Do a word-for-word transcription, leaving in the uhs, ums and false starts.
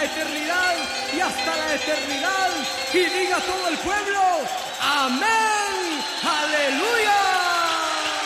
la eternidad y hasta la eternidad. Y diga todo el pueblo, amén.